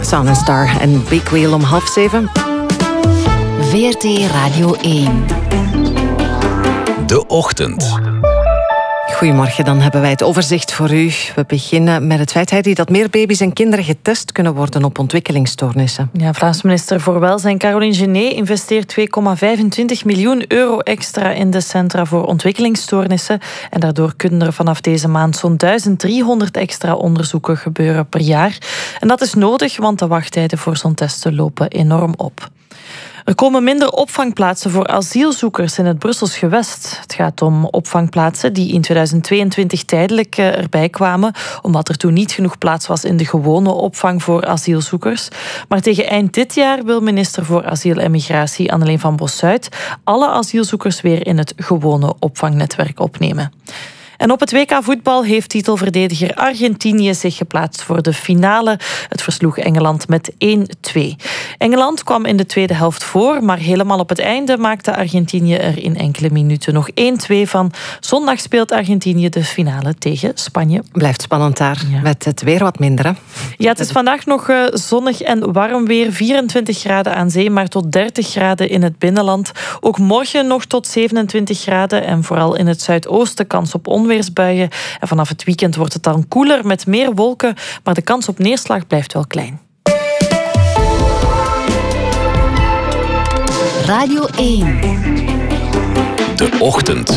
Sun Star en Big Wheel om 6:30. VRT Radio 1. De Ochtend. Goedemorgen, dan hebben wij het overzicht voor u. We beginnen met het feit, Heidi, dat meer baby's en kinderen getest kunnen worden op ontwikkelingsstoornissen. Ja, Vlaams minister voor Welzijn Caroline Genet investeert 2,25 miljoen euro extra in de Centra voor Ontwikkelingsstoornissen. En daardoor kunnen er vanaf deze maand zo'n 1300 extra onderzoeken gebeuren per jaar. En dat is nodig, want de wachttijden voor zo'n testen lopen enorm op. Er komen minder opvangplaatsen voor asielzoekers in het Brussels gewest. Het gaat om opvangplaatsen die in 2022 tijdelijk erbij kwamen, omdat er toen niet genoeg plaats was in de gewone opvang voor asielzoekers. Maar tegen eind dit jaar wil minister voor Asiel en Migratie Anneleen van Bossuyt alle asielzoekers weer in het gewone opvangnetwerk opnemen. En op het WK voetbal heeft titelverdediger Argentinië zich geplaatst voor de finale. Het versloeg Engeland met 1-2. Engeland kwam in de tweede helft voor, maar helemaal op het einde maakte Argentinië er in enkele minuten nog 1-2 van. Zondag speelt Argentinië de finale tegen Spanje. Blijft spannend daar, met het weer wat minder, hè? Ja, het is vandaag nog zonnig en warm weer. 24 graden aan zee, maar tot 30 graden in het binnenland. Ook morgen nog tot 27 graden en vooral in het zuidoosten kans op onweersbuien. En vanaf het weekend wordt het dan koeler met meer wolken, maar de kans op neerslag blijft wel klein. Radio 1. De Ochtend.